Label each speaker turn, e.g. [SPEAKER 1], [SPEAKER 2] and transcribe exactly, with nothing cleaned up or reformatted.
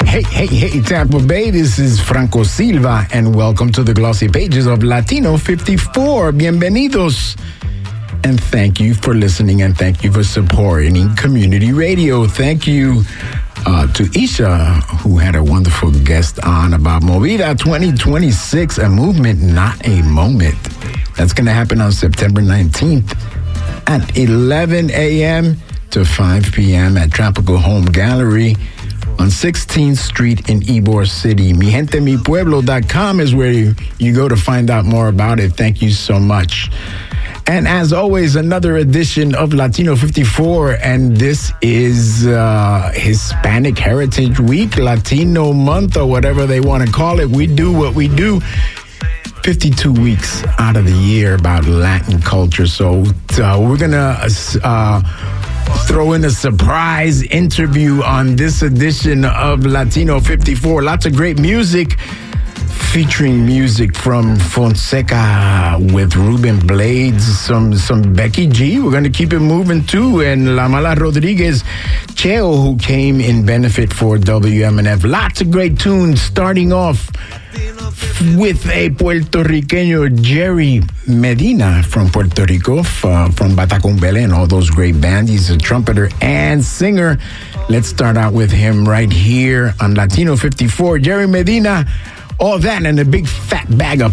[SPEAKER 1] Hey, hey, hey, Tampa Bay, this is Franco Silva, and welcome to the glossy pages of Latino fifty-four. Bienvenidos. And thank you for listening, and thank you for supporting community radio. Thank you uh, to Isha, who had a wonderful guest on about Movida twenty twenty-six, a movement, not a moment. That's going to happen on September nineteenth at eleven a.m. to five p.m. at Tropical Home Gallery on sixteenth Street in Ybor City. mi gente mi pueblo dot com is where you, you go to find out more about it. Thank you so much. And as always, another edition of Latino fifty-four, and this is uh, Hispanic Heritage Week, Latino Month, or whatever they want to call it. We do what we do fifty-two weeks out of the year about Latin culture. So uh, we're going to uh, throw in a surprise interview on this edition of Latino fifty-four. Lots of great music, featuring music from Fonseca with Ruben Blades, some some Becky G. We're going to keep it moving too. And La Mala Rodriguez, Cheo, who came in benefit for W M N F. Lots of great tunes, starting off with a Puerto Riqueño, Jerry Medina from Puerto Rico, uh, from Batacumbele and all those great bands. He's a trumpeter and singer. Let's start out with him right here on Latino fifty-four. Jerry Medina, all that and a big fat bag of